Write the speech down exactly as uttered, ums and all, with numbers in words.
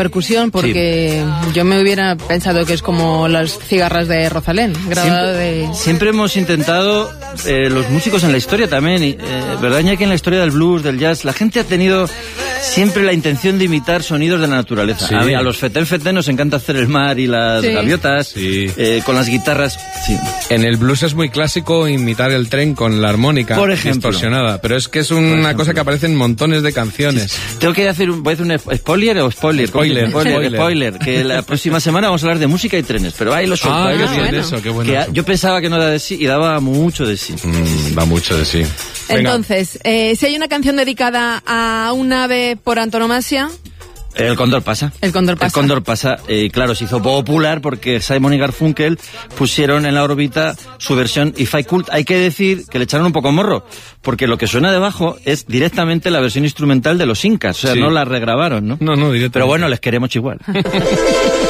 percusión, porque sí. Yo me hubiera pensado que es como las cigarras de Rosalén, grabado siempre, de... Siempre hemos intentado, eh, los músicos en la historia también, y, eh, ¿verdad, Iñaki? En la historia del blues, del jazz, la gente ha tenido siempre la intención de imitar sonidos de la naturaleza. Sí. A, mí, a los fetén fetén nos encanta hacer el mar y las sí. gaviotas, sí. eh, con las guitarras. Sí. En el blues es muy clásico imitar el tren con la armónica Por ejemplo. distorsionada, pero es que es una cosa que aparece en montones de canciones. Sí. Tengo que hacer un, voy a hacer un spoiler o spoiler. Spoiler, spoiler, spoiler. spoiler, que la próxima semana vamos a hablar de música y trenes, pero ahí lo suelto. Ah, ahí qué lo bien bueno. eso, qué bueno. Que eso. Yo pensaba que no daba de sí y daba mucho de sí. Mm, da mucho de sí. Venga. Entonces, eh, si hay una canción dedicada a un ave por antonomasia... El Cóndor pasa. El Cóndor pasa. El Cóndor pasa, eh, claro, se hizo popular porque Simon y Garfunkel pusieron en la órbita su versión If I Could. Hay que decir que le echaron un poco morro, porque lo que suena debajo es directamente la versión instrumental de los Incas, o sea, sí. no la regrabaron, ¿no? No, no, directamente. Pero bueno, les queremos igual.